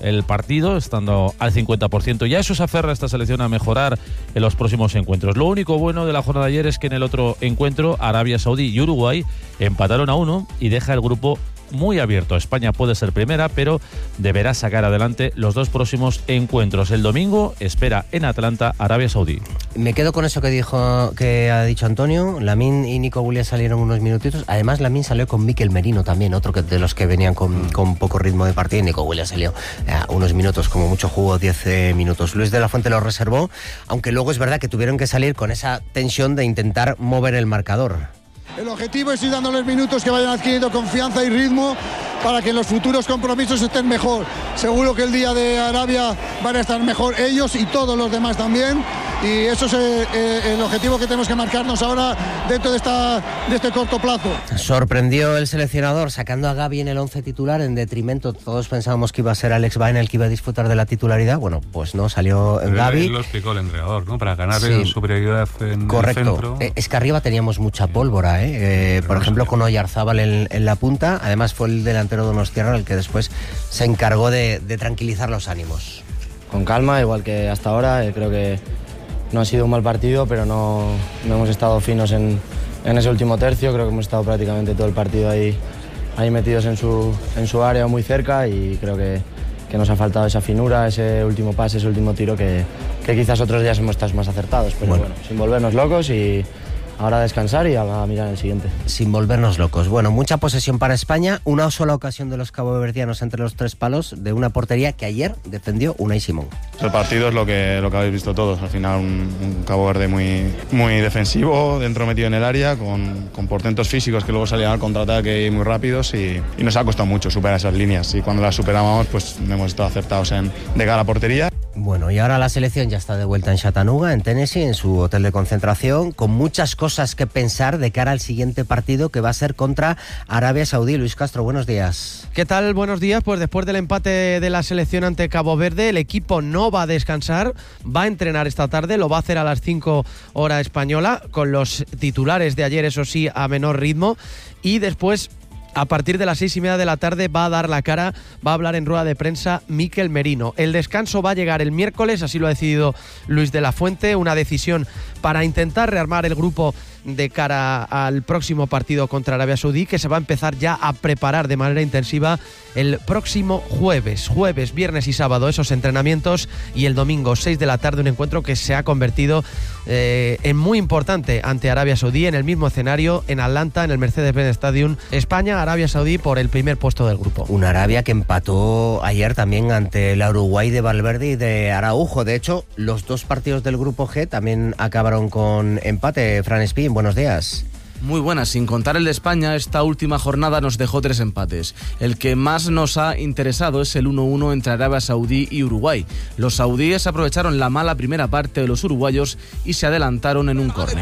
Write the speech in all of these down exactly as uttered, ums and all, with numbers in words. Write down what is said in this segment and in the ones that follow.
el partido, estando al cincuenta por ciento. Ya eso se aferra a esta selección a mejorar en los próximos encuentros. Lo único bueno de la jornada de ayer es que en el otro encuentro, Arabia Saudí y Uruguay empataron a uno y deja el grupo muy abierto. España puede ser primera, pero deberá sacar adelante los dos próximos encuentros. El domingo espera en Atlanta Arabia Saudí. Me quedo con eso que dijo, que ha dicho Antonio. Lamine y Nico Williams salieron unos minutitos. Además, Lamine salió con Mikel Merino también, otro que de los que venían con, con poco ritmo de partida. Y Nico Williams salió eh, unos minutos, como mucho jugó diez eh, minutos. Luis de la Fuente lo reservó, aunque luego es verdad que tuvieron que salir con esa tensión de intentar mover el marcador. El objetivo es ir dándoles minutos que vayan adquiriendo confianza y ritmo para que en los futuros compromisos estén mejor. Seguro que el día de Arabia van a estar mejor ellos y todos los demás también. Y eso es eh, el objetivo que tenemos que marcarnos ahora dentro de, esta, de este corto plazo. Sorprendió el seleccionador sacando a Gavi en el once titular en detrimento. Todos pensábamos que iba a ser Alex Baena el que iba a disfrutar de la titularidad. Bueno, pues no, salió en Gavi. Lo explicó el entrenador, ¿no? Para ganar sí. superioridad en Correcto. el centro. Eh, es que arriba teníamos mucha pólvora, ¿eh? eh por ejemplo, con Oyarzábal en, en la punta. Además fue el delantero Donostiarra el que después se encargó de, de tranquilizar los ánimos. Con calma, igual que hasta ahora. Eh, creo que no ha sido un mal partido, pero no, no hemos estado finos en, en ese último tercio. Creo que hemos estado prácticamente todo el partido ahí, ahí metidos en su, en su área, muy cerca, y creo que, que nos ha faltado esa finura, ese último pase, ese último tiro que, que quizás otros días hemos estado más acertados. Pero bueno, bueno sin volvernos locos y ahora a descansar y a mirar el siguiente. Sin volvernos locos. Bueno, mucha posesión para España, una sola ocasión de los caboverdianos entre los tres palos de una portería que ayer defendió Unai Simón. El partido es lo que, lo que habéis visto todos. Al final un, un Cabo Verde muy, muy defensivo, dentro metido en el área, con, con portentos físicos que luego salían al contraataque muy rápidos y, y nos ha costado mucho superar esas líneas. Y cuando las superábamos, pues hemos estado acertados en de cara a portería. Bueno, y ahora la selección ya está de vuelta en Chattanooga, en Tennessee, en su hotel de concentración, con muchas cosas que pensar de cara al siguiente partido que va a ser contra Arabia Saudí. Luis Castro, buenos días. ¿Qué tal? Buenos días. Pues después del empate de la selección ante Cabo Verde, el equipo no va a descansar, va a entrenar esta tarde, lo va a hacer a las cinco hora española, con los titulares de ayer, eso sí, a menor ritmo, y después, a partir de las seis y media de la tarde, va a dar la cara, va a hablar en rueda de prensa Mikel Merino. El descanso va a llegar el miércoles, así lo ha decidido Luis de la Fuente, una decisión para intentar rearmar el grupo de cara al próximo partido contra Arabia Saudí, que se va a empezar ya a preparar de manera intensiva el próximo jueves, jueves, viernes y sábado, esos entrenamientos, y el domingo, seis de la tarde, un encuentro que se ha convertido eh, en muy importante ante Arabia Saudí, en el mismo escenario, en Atlanta, en el Mercedes-Benz Stadium, España, Arabia Saudí, por el primer puesto del grupo. Una Arabia que empató ayer también ante la Uruguay de Valverde y de Araujo. De hecho, los dos partidos del grupo G también acabaron con empate. Fran Espín, buenos días. Muy buenas, sin contar el de España, esta última jornada nos dejó tres empates. El que más nos ha interesado es el uno uno entre Arabia Saudí y Uruguay. Los saudíes aprovecharon la mala primera parte de los uruguayos y se adelantaron en un córner.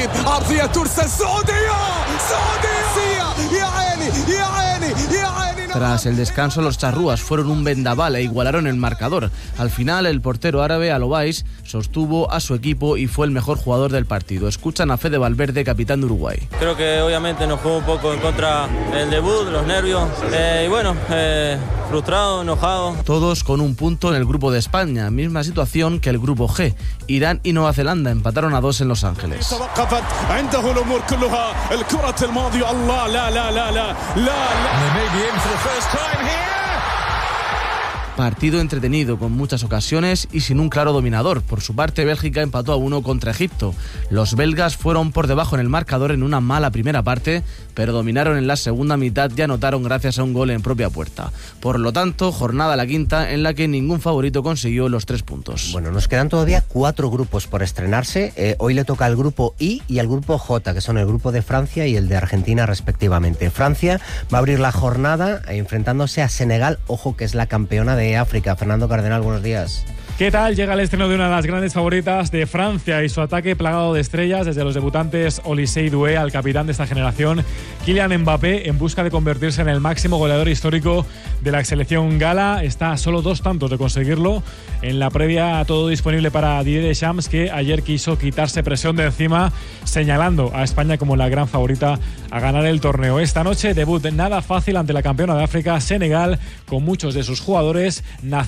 Tras el descanso, los charrúas fueron un vendaval e igualaron el marcador. Al final, el portero árabe Alobais sostuvo a su equipo y fue el mejor jugador del partido. Escuchan a Fede Valverde, capitán de Uruguay. Creo que obviamente nos jugó un poco en contra el debut, los nervios, eh, y bueno, eh, frustrado, enojado. Todos con un punto en el grupo de España, misma situación que el grupo G. Irán y Nueva Zelanda empataron a dos en Los Ángeles. Partido entretenido, con muchas ocasiones y sin un claro dominador. Por su parte, Bélgica empató a uno contra Egipto. Los belgas fueron por debajo en el marcador en una mala primera parte, pero dominaron en la segunda mitad y anotaron gracias a un gol en propia puerta. Por lo tanto, jornada la quinta en la que ningún favorito consiguió los tres puntos. Bueno, nos quedan todavía cuatro grupos por estrenarse. Eh, hoy le toca al grupo I y al grupo J, que son el grupo de Francia y el de Argentina respectivamente. Francia va a abrir la jornada enfrentándose a Senegal, ojo que es la campeona de África. Fernando Cardenal, buenos días. ¿Qué tal? Llega el estreno de una de las grandes favoritas de Francia y su ataque plagado de estrellas, desde los debutantes Olise y Doué al capitán de esta generación, Kylian Mbappé, en busca de convertirse en el máximo goleador histórico de la selección gala. Está a solo dos tantos de conseguirlo. En la previa, todo disponible para Didier Deschamps, que ayer quiso quitarse presión de encima, señalando a España como la gran favorita a ganar el torneo. Esta noche, debut nada fácil ante la campeona de África, Senegal, con muchos de sus jugadores nacidos